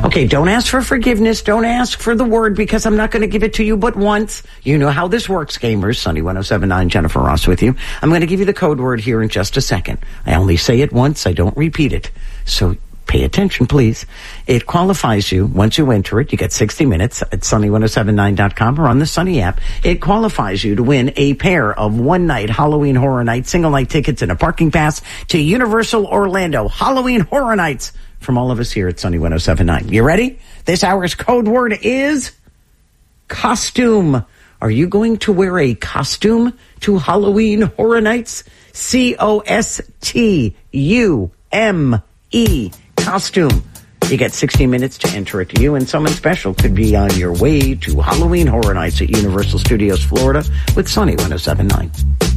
Okay, don't ask for forgiveness. Don't ask for the word because I'm not going to give it to you but once. You know how this works, gamers. Sunny 107.9, Jennifer Ross with you. I'm going to give you the code word here in just a second. I only say it once. I don't repeat it. So pay attention, please. It qualifies you. Once you enter it, you get 60 minutes at sunny1079.com or on the Sunny app. It qualifies you to win a pair of one-night Halloween Horror Nights single-night tickets and a parking pass to Universal Orlando. Halloween Horror Nights from all of us here at Sunny 107.9. You ready? This hour's code word is costume. Are you going to wear a costume to Halloween Horror Nights? C-O-S-T-U-M-E. Costume. You get 60 minutes to enter it. You and someone special could be on your way to Halloween Horror Nights at Universal Studios Florida with Sunny 107.9.